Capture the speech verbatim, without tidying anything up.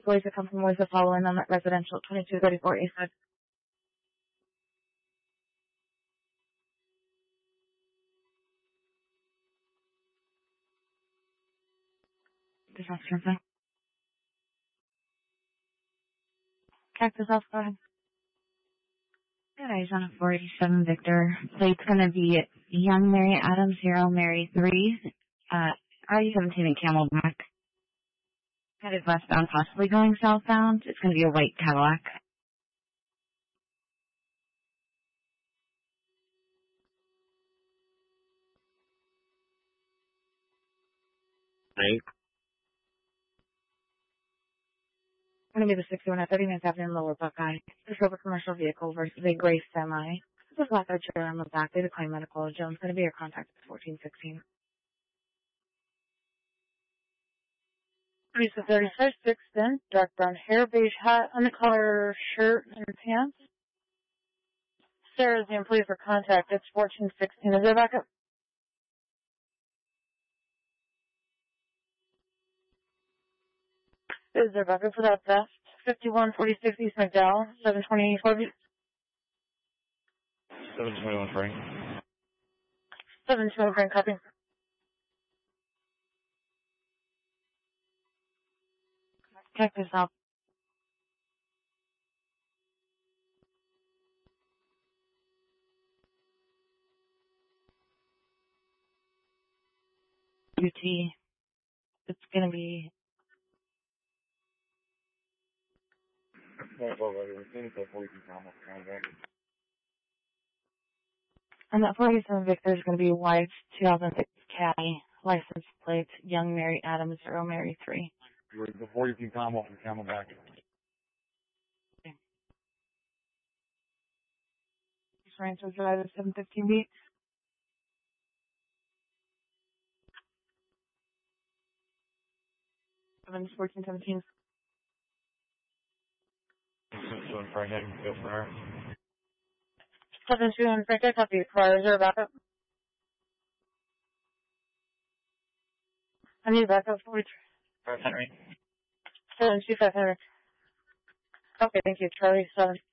Boys that come from Boys the following on that residential twenty-two thirty-four East Side. Disaster thing. Cactus House, go ahead. Good eyes on a four eighty-seven Victor. Plate's gonna be Young Mary Adams, Zero Mary three. Uh, R U seventeen and Camelback. Headed westbound, possibly going southbound. It's gonna be a white Cadillac. Right. Gonna be the sixty-one at thirty-ninth Avenue in Lower Buckeye. This over commercial vehicle versus a gray semi. This is black car trailer on the back. They decline medical. Jones gonna be your contact at fourteen sixteen. Lisa thirty-five, six then, dark brown hair, beige hat, undercolor shirt and pants. Sarah's the employee for contact. It's fourteen sixteen. Is there backup? Is there backup for that vest? fifty-one forty-six East McDowell, seven twenty Corby. seven twenty-one Frank. seven twenty Frank, copy. Check this out. U T. It's gonna be. And that forty-seven Victor is gonna be white two thousand six Caddy, license plate, Young Mary Adams, Zero Mary three. The forty-two Commonwealth from Camelback. Okay. Transfer drive seven fifteen B. seven fourteen seventeen. seven Frank, I can go for her. seven two one Frank, I copy. Car, is there a backup? I need backup for which? Henry. seven two five Henry. Okay, thank you. Charlie seven.